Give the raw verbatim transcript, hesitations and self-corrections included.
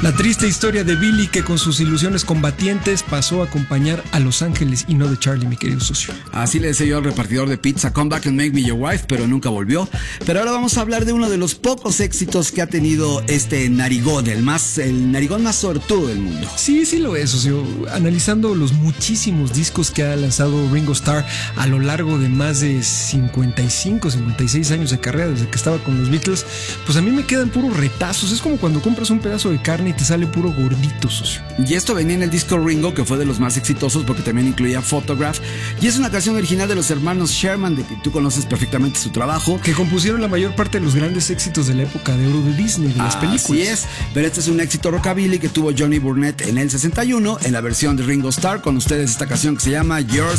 La triste historia de Billy, que con sus ilusiones combatientes pasó a acompañar a Los Ángeles y no de Charlie, mi querido socio. Así le decía yo al repartidor de pizza, come back and make me your wife, pero nunca volvió. Pero ahora vamos a hablar de uno de los pocos éxitos que ha tenido este narigón, el más, el narigón más sortudo del mundo. Sí, sí lo es, socio. Analizando los muchísimos discos que ha lanzado Ringo Starr a lo largo de más de cincuenta y cinco, cincuenta y seis años de carrera, desde que estaba con los Beatles, pues a mí me quedan puros retazos. Es como cuando compras un pedazo de carne y te sale puro gordito, socio. Y esto venía en el disco Ringo, que fue de los más exitosos porque también incluía Photograph, y es una canción original de los hermanos Sherman, de que tú conoces perfectamente su trabajo, que compusieron la mayor parte de los grandes éxitos de la época de oro de Disney, de las películas. Así es, pero este es un éxito rockabilly que tuvo Johnny Burnett en el sesenta y uno, en la versión de Ringo Starr. Con ustedes esta canción que se llama Yours